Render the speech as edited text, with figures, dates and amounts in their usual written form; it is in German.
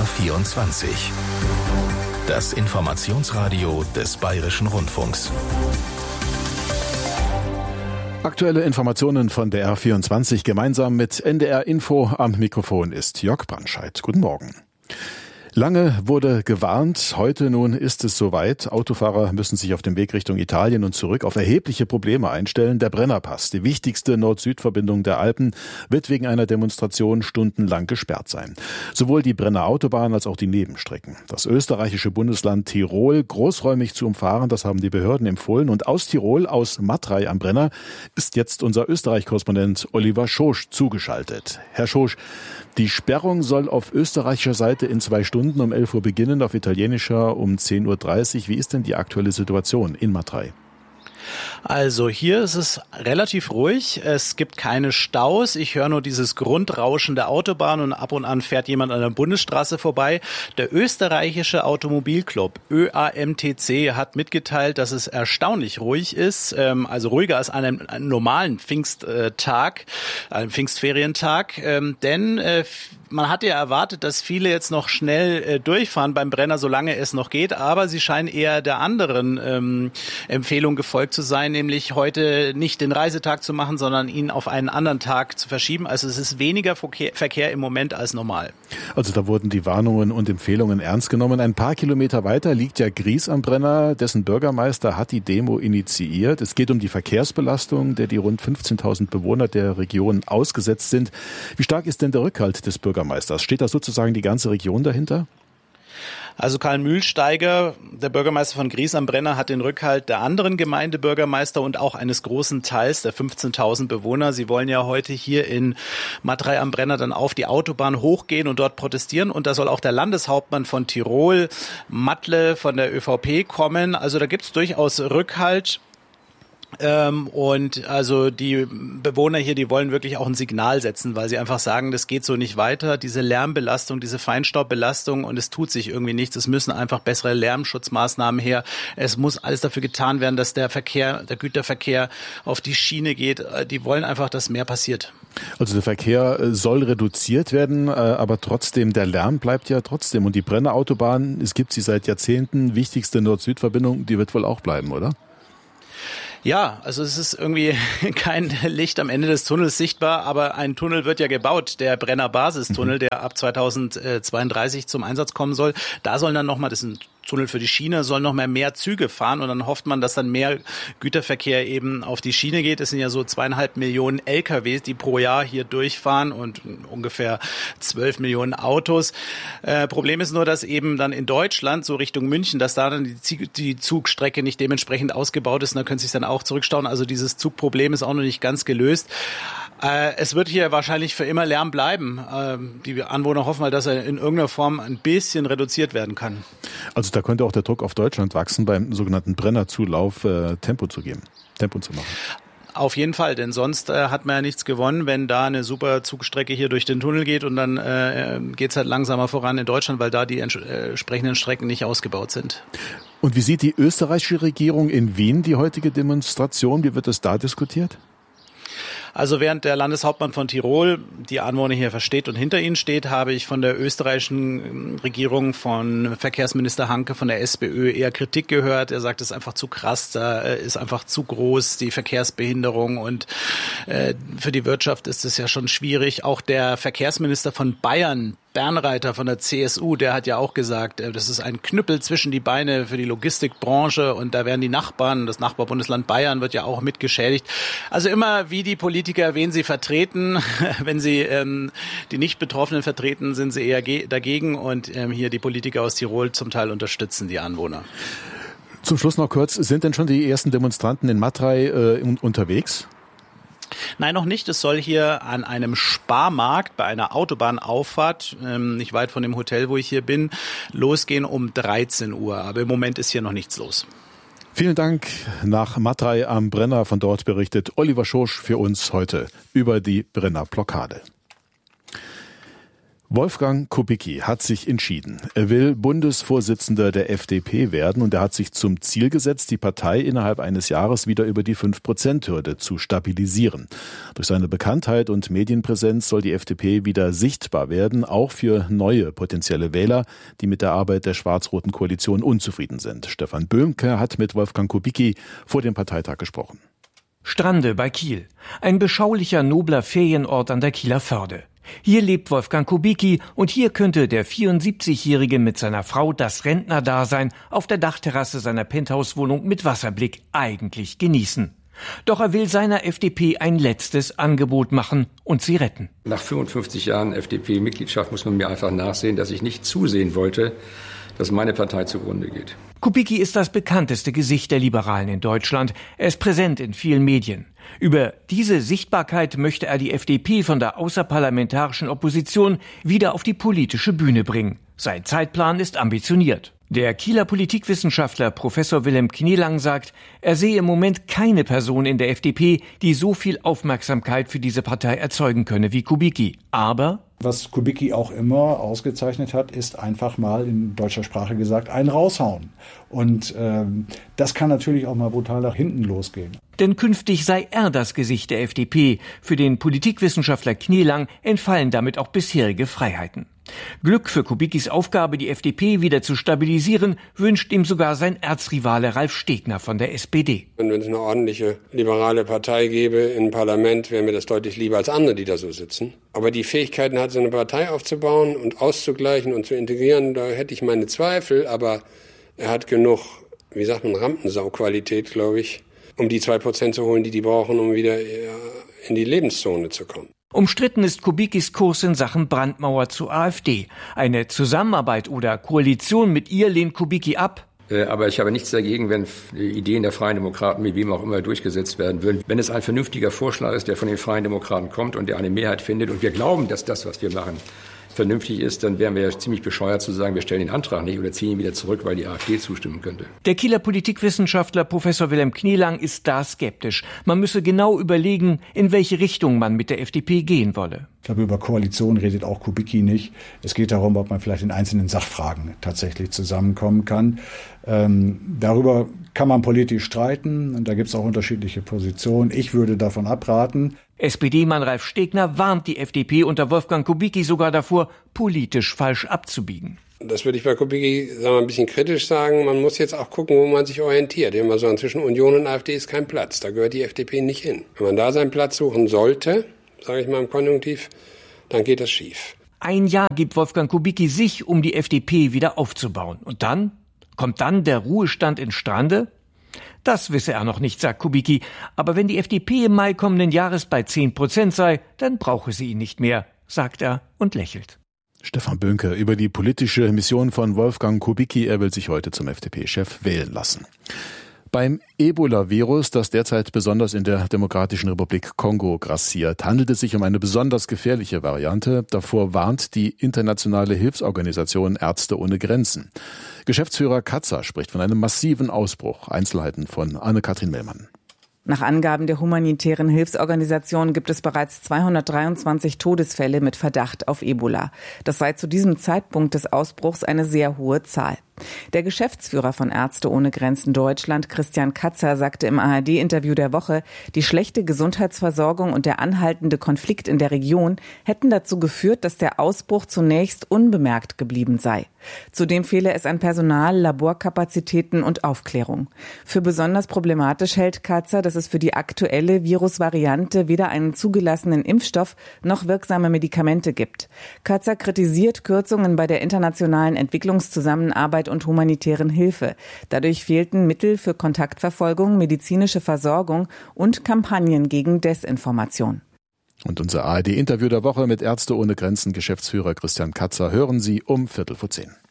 BR24. Das Informationsradio des Bayerischen Rundfunks. Aktuelle Informationen von der BR24 gemeinsam mit NDR Info. Am Mikrofon ist Jörg Brandscheid. Guten Morgen. Lange wurde gewarnt, heute nun ist es soweit. Autofahrer müssen sich auf dem Weg Richtung Italien und zurück auf erhebliche Probleme einstellen. Der Brennerpass, die wichtigste Nord-Süd-Verbindung der Alpen, wird wegen einer Demonstration stundenlang gesperrt sein. Sowohl die Brenner Autobahn als auch die Nebenstrecken. Das österreichische Bundesland Tirol großräumig zu umfahren, das haben die Behörden empfohlen. Und aus Tirol, aus Matrei am Brenner, ist jetzt unser Österreich-Korrespondent Oliver Schosch zugeschaltet. Herr Schosch, die Sperrung soll auf österreichischer Seite in 2 Stunden um 11 Uhr beginnen, auf italienischer um 10.30 Uhr. Wie ist denn die aktuelle Situation in Matrei? Also hier ist es relativ ruhig, es gibt keine Staus, ich höre nur dieses Grundrauschen der Autobahn und an fährt jemand an der Bundesstraße vorbei. Der österreichische Automobilclub ÖAMTC hat mitgeteilt, dass es erstaunlich ruhig ist, also ruhiger als an einem normalen Pfingsttag, einem Pfingstferientag, denn man hatte ja erwartet, dass viele jetzt noch schnell durchfahren beim Brenner, solange es noch geht, aber sie scheinen eher der anderen Empfehlung gefolgt zu sein, nämlich heute nicht den Reisetag zu machen, sondern ihn auf einen anderen Tag zu verschieben. Also es ist weniger Verkehr im Moment als normal. Also da wurden die Warnungen und Empfehlungen ernst genommen. Ein paar Kilometer weiter liegt ja Gries am Brenner, dessen Bürgermeister hat die Demo initiiert. Es geht um die Verkehrsbelastung, der die rund 15.000 Bewohner der Region ausgesetzt sind. Wie stark ist denn der Rückhalt des Bürgermeisters? Steht da sozusagen die ganze Region dahinter? Also Karl Mühlsteiger, der Bürgermeister von Gries am Brenner, hat den Rückhalt der anderen Gemeindebürgermeister und auch eines großen Teils der 15.000 Bewohner. Sie wollen ja heute hier in Matrei am Brenner dann auf die Autobahn hochgehen und dort protestieren. Und da soll auch der Landeshauptmann von Tirol, Matle von der ÖVP, kommen. Also da gibt's durchaus Rückhalt. Und also die Bewohner hier, die wollen wirklich auch ein Signal setzen, weil sie einfach sagen, das geht so nicht weiter. Diese Lärmbelastung, diese Feinstaubbelastung und es tut sich irgendwie nichts. Es müssen einfach bessere Lärmschutzmaßnahmen her. Es muss alles dafür getan werden, dass der Güterverkehr auf die Schiene geht. Die wollen einfach, dass mehr passiert. Also der Verkehr soll reduziert werden, aber trotzdem, der Lärm bleibt ja trotzdem. Und die Brenner Autobahn, es gibt sie seit Jahrzehnten, wichtigste Nord-Süd-Verbindung, die wird wohl auch bleiben, oder? Ja, also es ist irgendwie kein Licht am Ende des Tunnels sichtbar, aber ein Tunnel wird ja gebaut, der Brenner Basistunnel, der ab 2032 zum Einsatz kommen soll. Da sollen dann nochmal, das ist ein Tunnel für die Schiene, sollen noch mehr Züge fahren und dann hofft man, dass dann mehr Güterverkehr eben auf die Schiene geht. Es sind ja so 2,5 Millionen LKWs, die pro Jahr hier durchfahren und ungefähr 12 Millionen Autos. Problem ist nur, dass eben dann in Deutschland, so Richtung München, dass da dann die Zugstrecke nicht dementsprechend ausgebaut ist und da könnte sich dann auch zurückstauen. Also dieses Zugproblem ist auch noch nicht ganz gelöst. Es wird hier wahrscheinlich für immer Lärm bleiben. Die Anwohner hoffen mal, dass er in irgendeiner Form ein bisschen reduziert werden kann. Also da könnte auch der Druck auf Deutschland wachsen, beim sogenannten Brennerzulauf Tempo zu machen. Auf jeden Fall, denn sonst hat man ja nichts gewonnen, wenn da eine super Zugstrecke hier durch den Tunnel geht und dann geht's halt langsamer voran in Deutschland, weil da die entsprechenden Strecken nicht ausgebaut sind. Und wie sieht die österreichische Regierung in Wien die heutige Demonstration? Wie wird das da diskutiert? Also während der Landeshauptmann von Tirol die Anwohner hier versteht und hinter ihnen steht, habe ich von der österreichischen Regierung, von Verkehrsminister Hanke, von der SPÖ eher Kritik gehört. Er sagt, es ist einfach zu krass, da ist einfach zu groß die Verkehrsbehinderung und für die Wirtschaft ist es ja schon schwierig. Auch der Verkehrsminister von Bayern, Bernreiter von der CSU, der hat ja auch gesagt, das ist ein Knüppel zwischen die Beine für die Logistikbranche und da werden die Nachbarn, das Nachbarbundesland Bayern wird ja auch mitgeschädigt. Also immer wie die Politiker, wen sie vertreten, wenn sie die Nicht-Betroffenen vertreten, sind sie eher dagegen und hier die Politiker aus Tirol zum Teil unterstützen die Anwohner. Zum Schluss noch kurz, sind denn schon die ersten Demonstranten in Matrei unterwegs? Nein, noch nicht. Es soll hier an einem Sparmarkt bei einer Autobahnauffahrt, nicht weit von dem Hotel, wo ich hier bin, losgehen um 13 Uhr. Aber im Moment ist hier noch nichts los. Vielen Dank nach Matrei am Brenner. Von dort berichtet Oliver Schosch für uns heute über die Brenner Blockade. Wolfgang Kubicki hat sich entschieden. Er will Bundesvorsitzender der FDP werden und er hat sich zum Ziel gesetzt, die Partei innerhalb eines Jahres wieder über die 5%-Hürde zu stabilisieren. Durch seine Bekanntheit und Medienpräsenz soll die FDP wieder sichtbar werden, auch für neue potenzielle Wähler, die mit der Arbeit der schwarz-roten Koalition unzufrieden sind. Stefan Böhmke hat mit Wolfgang Kubicki vor dem Parteitag gesprochen. Strande bei Kiel. Ein beschaulicher, nobler Ferienort an der Kieler Förde. Hier lebt Wolfgang Kubicki und hier könnte der 74-Jährige mit seiner Frau das Rentnerdasein auf der Dachterrasse seiner Penthouse-Wohnung mit Wasserblick eigentlich genießen. Doch er will seiner FDP ein letztes Angebot machen und sie retten. Nach 55 Jahren FDP-Mitgliedschaft muss man mir einfach nachsehen, dass ich nicht zusehen wollte, dass meine Partei zugrunde geht. Kubicki ist das bekannteste Gesicht der Liberalen in Deutschland. Er ist präsent in vielen Medien. Über diese Sichtbarkeit möchte er die FDP von der außerparlamentarischen Opposition wieder auf die politische Bühne bringen. Sein Zeitplan ist ambitioniert. Der Kieler Politikwissenschaftler Professor Wilhelm Knielang sagt, er sehe im Moment keine Person in der FDP, die so viel Aufmerksamkeit für diese Partei erzeugen könne wie Kubicki. Aber was Kubicki auch immer ausgezeichnet hat, ist einfach mal in deutscher Sprache gesagt, ein raushauen. Und das kann natürlich auch mal brutal nach hinten losgehen. Denn künftig sei er das Gesicht der FDP. Für den Politikwissenschaftler Knielang entfallen damit auch bisherige Freiheiten. Glück für Kubickis Aufgabe, die FDP wieder zu stabilisieren, wünscht ihm sogar sein Erzrivale Ralf Stegner von der SPD. Und wenn es eine ordentliche liberale Partei gäbe im Parlament, wäre mir das deutlich lieber als andere, die da so sitzen. Aber die Fähigkeiten hat, so eine Partei aufzubauen und auszugleichen und zu integrieren, da hätte ich meine Zweifel. Aber er hat genug, Rampensau-Qualität, glaube ich, um die 2% zu holen, die brauchen, um wieder in die Lebenszone zu kommen. Umstritten ist Kubickis Kurs in Sachen Brandmauer zur AfD. Eine Zusammenarbeit oder Koalition mit ihr lehnt Kubicki ab. Aber ich habe nichts dagegen, wenn Ideen der Freien Demokraten mit wem auch immer durchgesetzt werden würden. Wenn es ein vernünftiger Vorschlag ist, der von den Freien Demokraten kommt und der eine Mehrheit findet und wir glauben, dass das, was wir machen, vernünftig ist, dann wären wir ja ziemlich bescheuert zu sagen, wir stellen den Antrag nicht oder ziehen ihn wieder zurück, weil die AfD zustimmen könnte. Der Kieler Politikwissenschaftler Professor Wilhelm Knielang ist da skeptisch. Man müsse genau überlegen, in welche Richtung man mit der FDP gehen wolle. Ich glaube, über Koalition redet auch Kubicki nicht. Es geht darum, ob man vielleicht in einzelnen Sachfragen tatsächlich zusammenkommen kann. Darüber kann man politisch streiten und da gibt es auch unterschiedliche Positionen. Ich würde davon abraten. SPD-Mann Ralf Stegner warnt die FDP unter Wolfgang Kubicki sogar davor, politisch falsch abzubiegen. Das würde ich bei Kubicki ein bisschen kritisch sagen. Man muss jetzt auch gucken, wo man sich orientiert. Immer so zwischen Union und AfD ist kein Platz. Da gehört die FDP nicht hin. Wenn man da seinen Platz suchen sollte, sage ich mal im Konjunktiv, dann geht das schief. Ein Jahr gibt Wolfgang Kubicki sich, um die FDP wieder aufzubauen. Und dann? Kommt dann der Ruhestand in Strande? Das wisse er noch nicht, sagt Kubicki. Aber wenn die FDP im Mai kommenden Jahres bei 10% sei, dann brauche sie ihn nicht mehr, sagt er und lächelt. Stefan Böhmke über die politische Mission von Wolfgang Kubicki. Er will sich heute zum FDP-Chef wählen lassen. Beim Ebola-Virus, das derzeit besonders in der Demokratischen Republik Kongo grassiert, handelt es sich um eine besonders gefährliche Variante. Davor warnt die internationale Hilfsorganisation Ärzte ohne Grenzen. Geschäftsführer Katzer spricht von einem massiven Ausbruch. Einzelheiten von Anne-Kathrin Mellmann. Nach Angaben der humanitären Hilfsorganisation gibt es bereits 223 Todesfälle mit Verdacht auf Ebola. Das sei zu diesem Zeitpunkt des Ausbruchs eine sehr hohe Zahl. Der Geschäftsführer von Ärzte ohne Grenzen Deutschland, Christian Katzer, sagte im ARD-Interview der Woche, die schlechte Gesundheitsversorgung und der anhaltende Konflikt in der Region hätten dazu geführt, dass der Ausbruch zunächst unbemerkt geblieben sei. Zudem fehle es an Personal, Laborkapazitäten und Aufklärung. Für besonders problematisch hält Katzer, dass es für die aktuelle Virusvariante weder einen zugelassenen Impfstoff noch wirksame Medikamente gibt. Katzer kritisiert Kürzungen bei der internationalen Entwicklungszusammenarbeit und humanitären Hilfe. Dadurch fehlten Mittel für Kontaktverfolgung, medizinische Versorgung und Kampagnen gegen Desinformation. Und unser ARD-Interview der Woche mit Ärzte ohne Grenzen Geschäftsführer Christian Katzer hören Sie um 9:45.